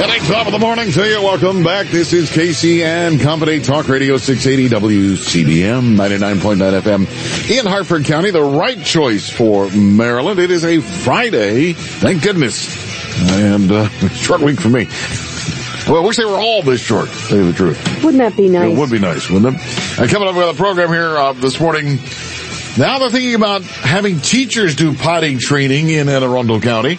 Top of the morning to you. Welcome back. This is Casey and Company Talk Radio 680 WCBM 99.9 FM in Hartford County. The right choice for Maryland. It is a Friday. Thank goodness. And short week for me. Well, I wish they were all this short, to tell you the truth. Wouldn't that be nice? It would be nice, wouldn't it? Coming up with a program here this morning. Now they're thinking about having teachers do potty training in Anne Arundel County.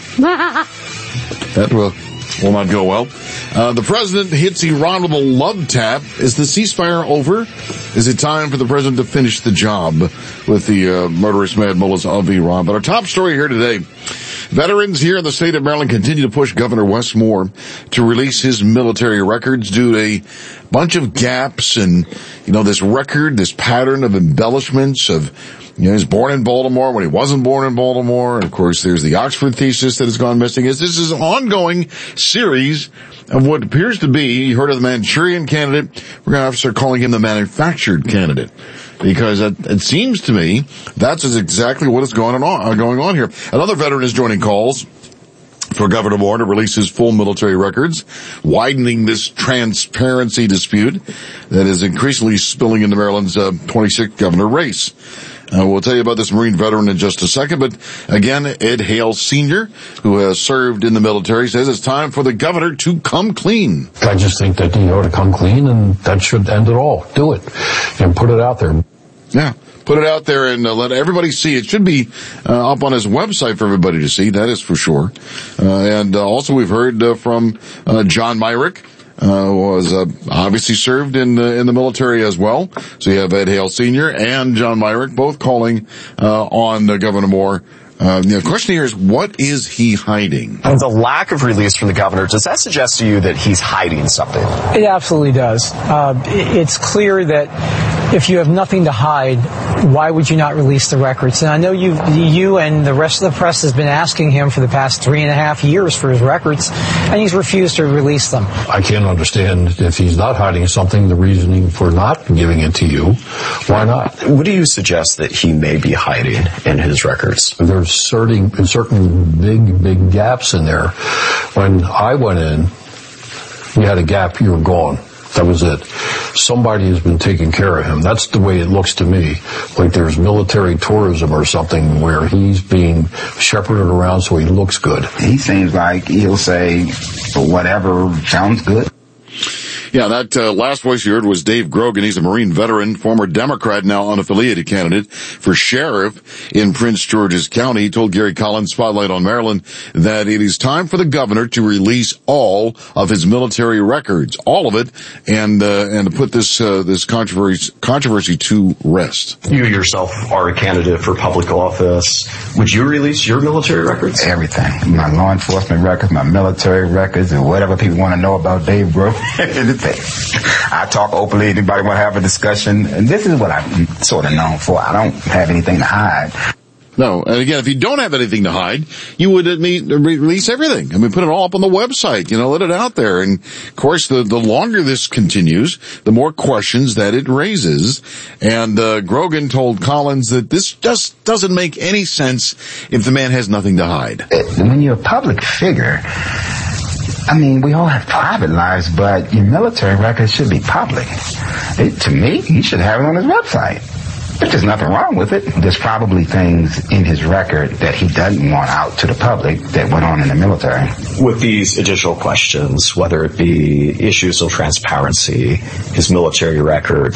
That will not go well. The president hits Iran with a love tap. Is the ceasefire over? Is it time for the president to finish the job with the murderous mad mullahs of Iran? But our top story here today, veterans here in the state of Maryland continue to push Governor Wes Moore to release his military records due to a bunch of gaps and, this record, this pattern of embellishments of, he was born in Baltimore when he wasn't born in Baltimore. And of course, there's the Oxford thesis that has gone missing. This is an ongoing series of what appears to be, you heard of the Manchurian candidate. We're going to have to start calling him the manufactured candidate. Because it seems to me that's exactly what is going on here. Another veteran is joining calls for Governor Moore to release his full military records, widening this transparency dispute that is increasingly spilling into Maryland's 26th governor race. We'll tell you about this Marine veteran in just a second, but again, Ed Hale Sr., who has served in the military, says it's time for the governor to come clean. I just think that he ought to come clean, and that should end it all. Do it, and put it out there. Yeah, put it out there and let everybody see. It should be up on his website for everybody to see, that is for sure. And also we've heard from John Myrick, was obviously served in the military as well. So you have Ed Hale Sr. and John Myrick both calling on Governor Moore. The question here is, what is he hiding? And the lack of release from the governor, does that suggest to you that he's hiding something? It absolutely does. It's clear that if you have nothing to hide, why would you not release the records? And I know you and the rest of the press has been asking him for the past 3.5 years for his records, and he's refused to release them. I can't understand, if he's not hiding something, the reasoning for not giving it to you. Why not? What do you suggest that he may be hiding in his records? There's certain big gaps in there. When I went in, we had a gap, you were gone. That was it. Somebody has been taking care of him. That's the way it looks to me. Like there's military tourism or something where he's being shepherded around so he looks good. He seems like he'll say whatever sounds good. Yeah, that last voice you heard was Dave Grogan. He's a Marine veteran, former Democrat, now unaffiliated candidate for sheriff in Prince George's County. He told Gary Collins' Spotlight on Maryland that it is time for the governor to release all of his military records, all of it, and to put this controversy to rest. You yourself are a candidate for public office. Would you release your military records? Everything. My law enforcement records, my military records, and whatever people want to know about Dave Grogan. I talk openly. Anybody want to have a discussion? And this is what I'm sort of known for. I don't have anything to hide. No, and again, if you don't have anything to hide, you would release everything. I mean, put it all up on the website, let it out there. And of course, the longer this continues, the more questions that it raises. And Grogan told Collins that this just doesn't make any sense if the man has nothing to hide. When you're a public figure, I mean, we all have private lives, but your military records should be public. To me, he should have it on his website. But there's nothing wrong with it. There's probably things in his record that he doesn't want out to the public that went on in the military. With these additional questions, whether it be issues of transparency, his military record,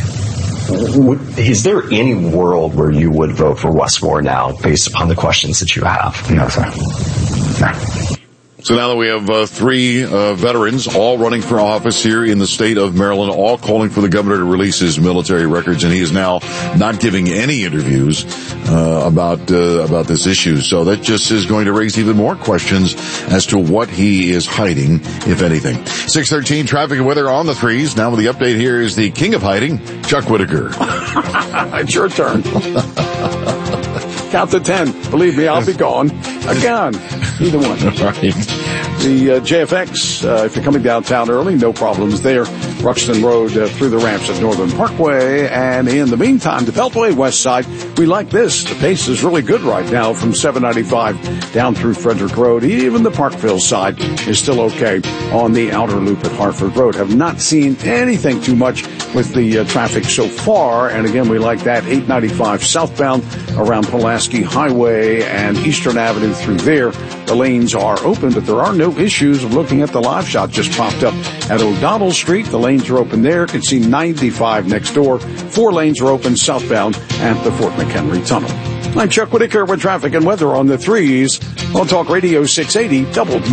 is there any world where you would vote for Wes Moore now based upon the questions that you have? No, sir. No. So now that we have three veterans all running for office here in the state of Maryland, all calling for the governor to release his military records, and he is now not giving any interviews about this issue. So that just is going to raise even more questions as to what he is hiding, if anything. 6:13 traffic and weather on the threes. Now with the update, here is the king of hiding, Chuck Whitaker. It's your turn. Count to 10. Believe me, I'll be gone. Again. Either one. Right. The JFX, if you're coming downtown early, no problems there. Ruxton Road through the ramps at Northern Parkway. And in the meantime, the Beltway West Side, we like this. The pace is really good right now from 795 down through Frederick Road. Even the Parkville side is still okay on the outer loop at Hartford Road. Have not seen anything too much with the traffic so far. And again, we like that 895 southbound around Pulaski Highway and Eastern Avenue through there. The lanes are open, but there are no issues. Looking at the live shot just popped up at O'Donnell Street. The lanes are open there. You can see 95 next door. 4 lanes are open southbound at the Fort McHenry Tunnel. I'm Chuck Whitaker with traffic and weather on the 3s on Talk Radio 680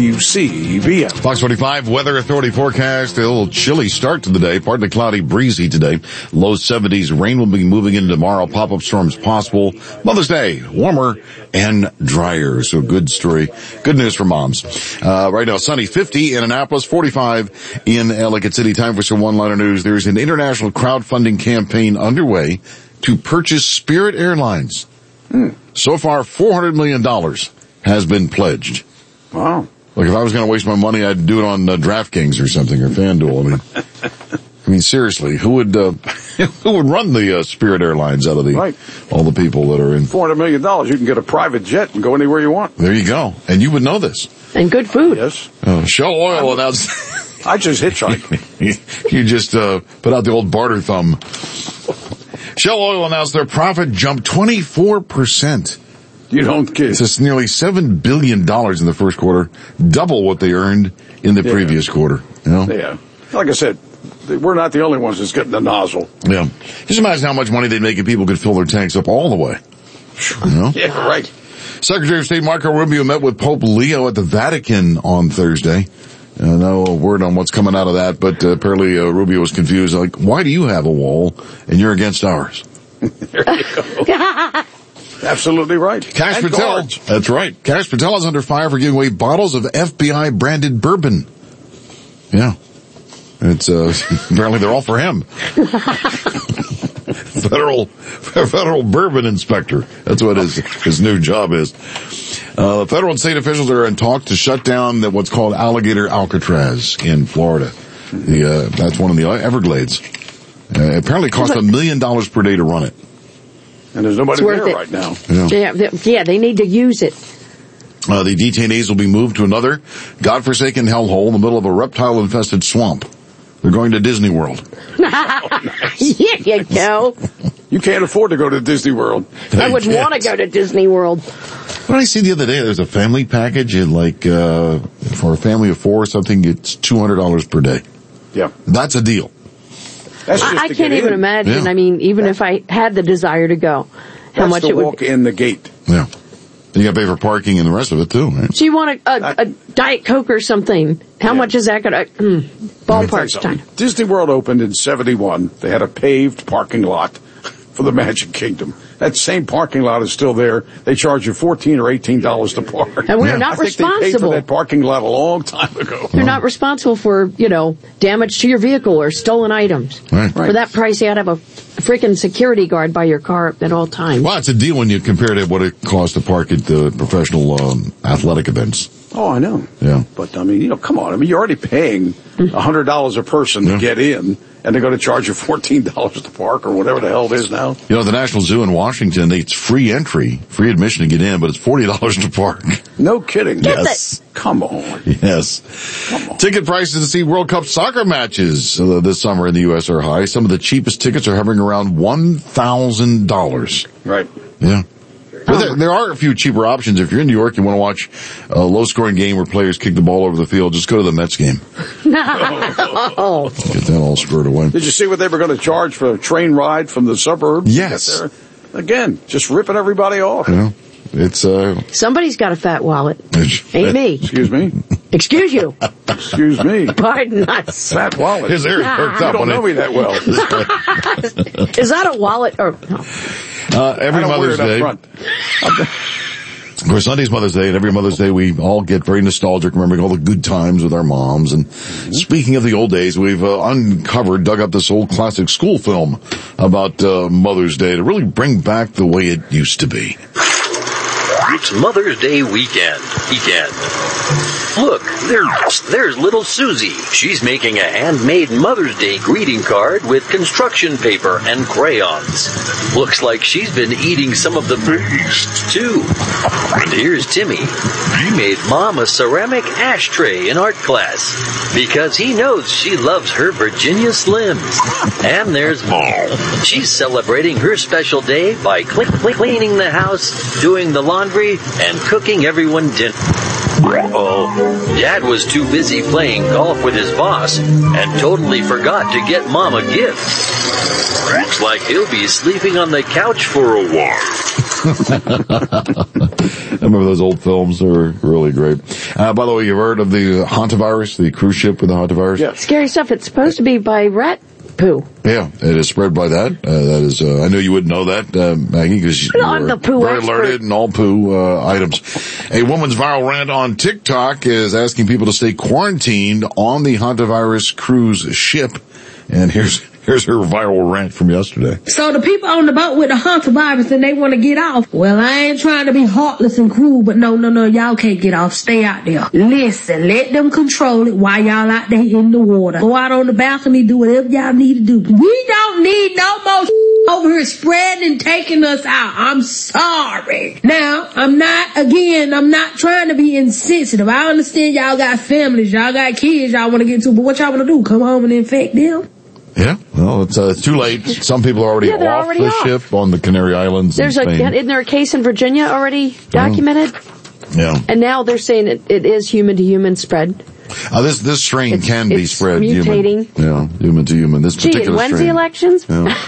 WCBM. Fox 45 Weather Authority forecast. A little chilly start to the day. Partly cloudy, breezy today. Low 70s. Rain will be moving in tomorrow. Pop-up storms possible. Mother's Day, warmer and drier. So good story. Good news for moms. Right now, sunny 50 in Annapolis, 45 in Ellicott City. Time for some one-liner news. There's an international crowdfunding campaign underway to purchase Spirit Airlines. So far, $400 million has been pledged. Wow. Look, if I was going to waste my money, I'd do it on DraftKings or something, or FanDuel. I mean, seriously, who would run the Spirit Airlines out of all the people that are in? $400 million. You can get a private jet and go anywhere you want. There you go. And you would know this. And good food. Yes. Shell Oil announced. I just hitchhike. You just put out the old barter thumb. Shell Oil announced their profit jumped 24%. You don't kid. It's nearly $7 billion in the first quarter, double what they earned in the previous quarter. You know? Yeah. Like I said, we're not the only ones that's getting the nozzle. Yeah. Just imagine how much money they'd make if people could fill their tanks up all the way. You know? Yeah, right. Secretary of State Marco Rubio met with Pope Leo at the Vatican on Thursday. No word on what's coming out of that, but apparently Rubio was confused. Like, why do you have a wall and you're against ours? There you go. Absolutely right. Cash Patel. That's right. Cash Patel is under fire for giving away bottles of FBI branded bourbon. Yeah. It's apparently they're all for him. Federal bourbon inspector. That's what his new job is. Federal and state officials are in talk to shut down what's called Alligator Alcatraz in Florida. That's one of the Everglades. Apparently it costs $1 million per day to run it. And there's nobody there right now. Yeah, they need to use it. The detainees will be moved to another godforsaken hellhole in the middle of a reptile-infested swamp. They're going to Disney World. Here you go. You can't afford to go to Disney World. I would want to go to Disney World. What did I see the other day? There's a family package, and for a family of 4 or something, it's $200 per day. Yeah. That's a deal. I can't even imagine. Yeah. I mean, even if I had the desire to go, how much it would walk in the gate. Yeah. You got to pay for parking and the rest of it too, right? So you want a Diet Coke or something? How much is that going to ballpark time? Disney World opened in 1971. They had a paved parking lot for the Magic Kingdom. That same parking lot is still there. They charge you $14 or $18 to park. And we're not responsible. They paid for that parking lot a long time ago. You're not responsible for, damage to your vehicle or stolen items. Right. For that price, you got to have a freaking security guard by your car at all times. Well, it's a deal when you compare it to what it costs to park at the professional athletic events. Oh, I know. Yeah. But, come on. You're already paying $100 a person to get in, and they're going to charge you $14 to park or whatever the hell it is now. The National Zoo in Washington, it's free entry, free admission to get in, but it's $40 to park. No kidding. Yes. Come on. Yes. Come on. Ticket prices to see World Cup soccer matches this summer in the U.S. are high. Some of the cheapest tickets are hovering around $1,000. Right. Yeah. But there are a few cheaper options. If you're in New York, you want to watch a low-scoring game where players kick the ball over the field, just go to the Mets game. Get that all squared away. Did you see what they were going to charge for a train ride from the suburbs? Yes. Again, just ripping everybody off. Yeah. It's somebody's got a fat wallet. Ain't me. Excuse me? Excuse you. Excuse me. Pardon us. Fat wallet. His ears perked up. You don't know me that well. Is that a wallet or no? Every Mother's Day. Of course, Sunday's Mother's Day, and every Mother's Day we all get very nostalgic, remembering all the good times with our moms. And speaking of the old days, we've dug up this old classic school film about Mother's Day to really bring back the way it used to be. It's Mother's Day weekend. Look, There's little Susie. She's making a handmade Mother's Day greeting card with construction paper and crayons. Looks like she's been eating some of the best, too. And here's Timmy. He made Mom a ceramic ashtray in art class because he knows she loves her Virginia Slims. And there's Mom. She's celebrating her special day by cleaning the house, doing the laundry, and cooking everyone dinner. Uh-oh. Dad was too busy playing golf with his boss and totally forgot to get Mom a gift. Looks like he'll be sleeping on the couch for a while. I remember those old films. They were really great. By the way, you've heard of the hantavirus, the cruise ship with the hantavirus? Yeah. Scary stuff. It's supposed to be by rat poo. Yeah, it is spread by that. That is, I know you wouldn't know that, Maggie, because you're very alerted in all poo items. A woman's viral rant on TikTok is asking people to stay quarantined on the hantavirus cruise ship. And here's her viral rant from yesterday. So the people on the boat with the hantavirus and they want to get off. Well, I ain't trying to be heartless and cruel, but no, y'all can't get off. Stay out there. Listen, let them control it while y'all out there in the water. Go out on the balcony, do whatever y'all need to do. We don't need no more over here spreading and taking us out. I'm sorry. Now, I'm not trying to be insensitive. I understand y'all got families, y'all got kids y'all want to get to, but what y'all want to do? Come home and infect them? Yeah, well, it's too late. Some people are already off the ship on the Canary Islands. Isn't there a case in Virginia already documented? Yeah. And now they're saying it is human to human spread. This strain can be spread mutating. Human to human. This particular when's strain. the elections?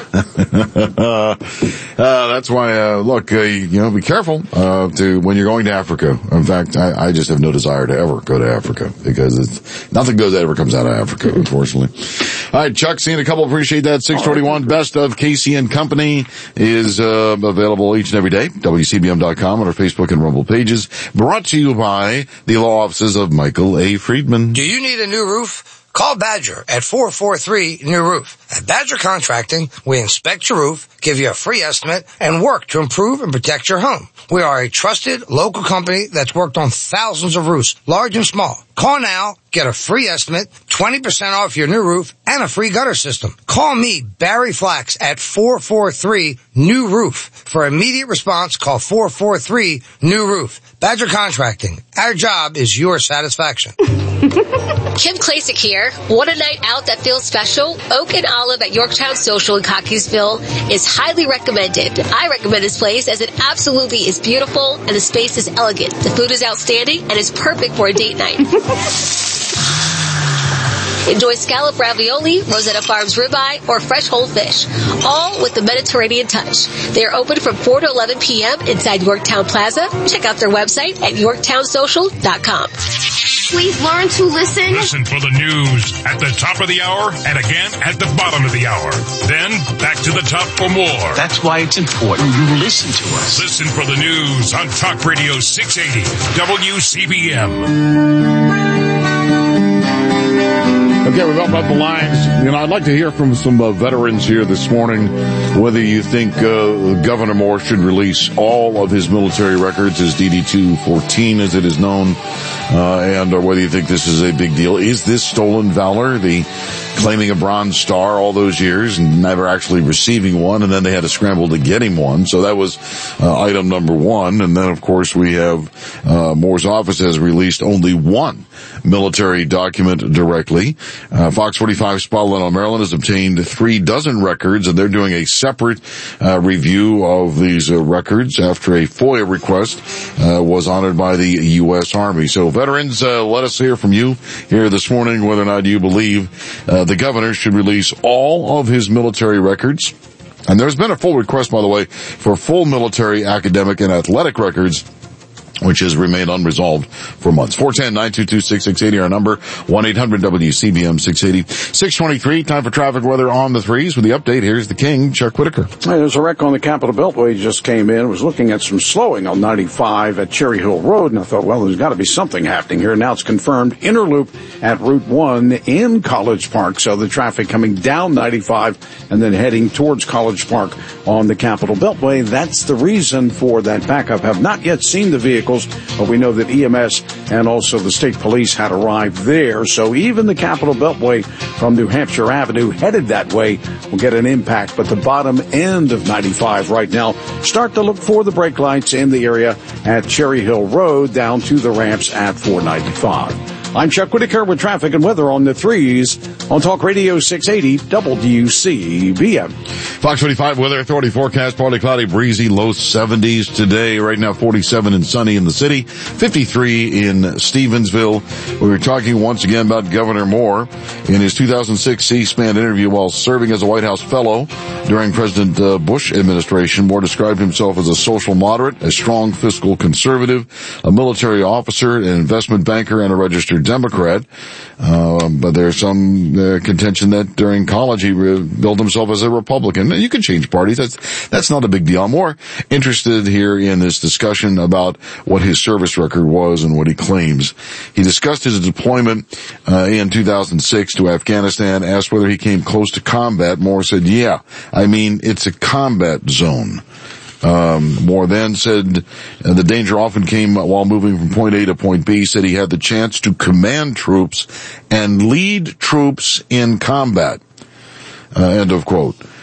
Yeah. That's why, look, be careful when you're going to Africa. In fact, I just have no desire to ever go to Africa because nothing good that ever comes out of Africa, unfortunately. All right, Chuck, seeing a couple, appreciate that. 621 Best of Casey and Company is available each and every day. WCBM.com on our Facebook and Rumble pages. Brought to you by the law offices of Michael A. Friedman. Do you need a new roof? Call Badger at 443-NEW-ROOF. At Badger Contracting, we inspect your roof, give you a free estimate, and work to improve and protect your home. We are a trusted local company that's worked on thousands of roofs, large and small. Call now, get a free estimate, 20% off your new roof, and a free gutter system. Call me, Barry Flax, at 443-NEW-ROOF. For immediate response, call 443-NEW-ROOF. Badger Contracting. Our job is your satisfaction. Kim Klasick here. Want a night out that feels special? Oak and Olive at Yorktown Social in Cockeysville is highly recommended. I recommend this place as it absolutely is beautiful and the space is elegant. The food is outstanding and is perfect for a date night. Enjoy scallop ravioli, Rosetta Farms ribeye, or fresh whole fish, all with the Mediterranean touch. They are open from 4 to 11 p.m. inside Yorktown Plaza. Check out their website at yorktownsocial.com. Please learn to listen. Listen for the news at the top of the hour and again at the bottom of the hour. Then back to the top for more. That's why it's important you listen to us. Listen for the news on Talk Radio 680 WCBM. Okay, we've opened up the lines. I'd like to hear from some veterans here this morning whether you think Governor Moore should release all of his military records, his DD-214 as it is known, and or whether you think this is a big deal. Is this stolen valor, the claiming a Bronze Star all those years and never actually receiving one, and then they had to scramble to get him one. So that was item number one. And then, of course, we have Moore's office has released only one military document directly. Fox 45 Spotlight on Maryland has obtained 36 records, and they're doing a separate review of these records after a FOIA request was honored by the U.S. Army. So, veterans, let us hear from you here this morning whether or not you believe the governor should release all of his military records. And there's been a full request, by the way, for full military, academic, and athletic records, which has remained unresolved for months. 410-922-6680, our number, 1-800-WCBM-680. 623, time for traffic weather on the threes. With the update, here's the king, Chuck Whitaker. Hey, there's a wreck on the Capitol Beltway. Just came in. Was looking at some slowing on 95 at Cherry Hill Road, and I thought, well, there's got to be something happening here. Now it's confirmed. Inner loop at Route 1 in College Park. So the traffic coming down 95 and then heading towards College Park on the Capitol Beltway. That's the reason for that backup. Have not yet seen the vehicle vehicles, but we know that EMS and also the state police had arrived there. So even the Capitol Beltway from New Hampshire Avenue headed that way will get an impact. But the bottom end of 95 right now, start to look for the brake lights in the area at Cherry Hill Road down to the ramps at 495. I'm Chuck Whitaker with traffic and weather on the 3s on Talk Radio 680 WCBM. Fox 25 Weather Authority forecast, partly cloudy, breezy, low 70s today. Right now 47 and sunny in the city, 53 in Stevensville. We were talking once again about Governor Moore in his 2006 C-SPAN interview while serving as a White House fellow during President Bush administration. Moore described himself as a social moderate, a strong fiscal conservative, a military officer, an investment banker, and a registered Democrat. But there's some contention that during college he billed himself as a Republican. You can change parties. That's not a big deal. I'm more interested here in this discussion about what his service record was and what he claims. He discussed his deployment in 2006 to Afghanistan, asked whether he came close to combat. Moore said, yeah, I mean, it's a combat zone. Moore then said the danger often came while moving from point A to point B. He said he had the chance to command troops and lead troops in combat. End of quote.